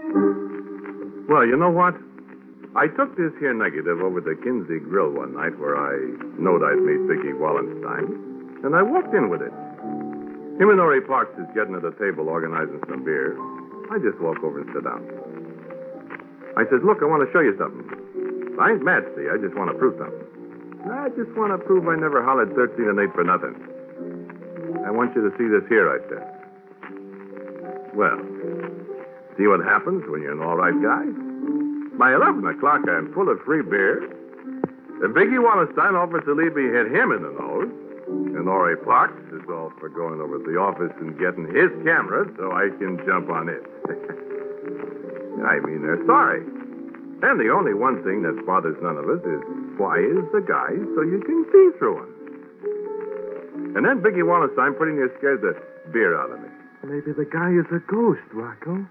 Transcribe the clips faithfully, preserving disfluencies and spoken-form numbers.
Well, you know what? I took this here negative over to Kinsey Grill one night where I knowed I'd meet Vicky Wallenstein, and I walked in with it. Him and Ori Parks is getting at the table organizing some beer. I just walk over and sit down. I says, look, I want to show you something. I ain't mad, see. I just want to prove something. I just want to prove I never hollered thirteen and eight for nothing. I want you to see this here, I said. Well, see what happens when you're an all right guy? By eleven o'clock, I'm full of free beer. And Vicky Wallenstein offers to leave me hit him in the nose. And Ori Parks is all for going over to the office and getting his camera so I can jump on it. I mean, they're sorry. And the only one thing that bothers none of us is why is the guy so you can see through him. And then Vicky Wallenstein pretty near scared the beer out of me. Maybe the guy is a ghost, Rocco.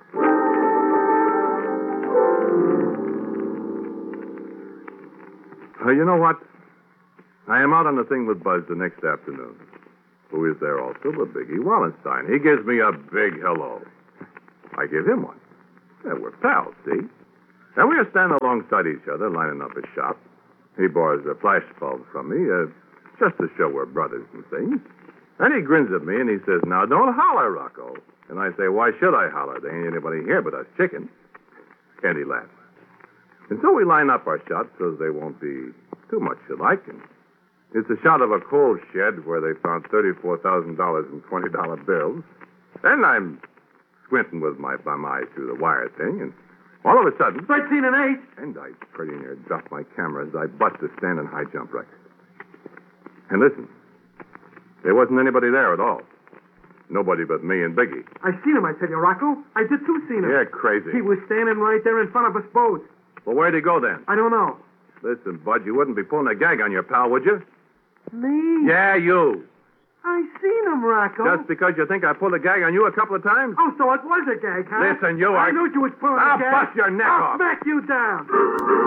Uh, you know what? I am out on the thing with Buzz the next afternoon. Who is there also but Biggie Wallenstein. He gives me a big hello. I give him one. Yeah, we're pals, see? And we are standing alongside each other, lining up his shop. He borrows a flash bulb from me, uh, just to show we're brothers and things. And he grins at me and he says, now, don't holler, Rocco. And I say, why should I holler? There ain't anybody here but us chickens. And he laughs. And so we line up our shots so they won't be too much alike. And it's a shot of a coal shed where they found thirty-four thousand dollars in twenty dollar bills. And I'm squinting with my bum eye through the wire thing, and all of a sudden... thirteen and eight. And I pretty near dropped my camera as I bust a standing high jump record. And listen, there wasn't anybody there at all. Nobody but me and Biggie. I seen him, I tell you, Rocco. I did too seen him. Yeah, crazy. He was standing right there in front of us both. Well, where'd he go then? I don't know. Listen, Bud, you wouldn't be pulling a gag on your pal, would you? Me? Yeah, you. I seen him, Rocco. Just because you think I pulled a gag on you a couple of times? Oh, so it was a gag, huh? Listen, you I are... knew you was pulling I'll a gag. bust your neck I'll off. smack you down.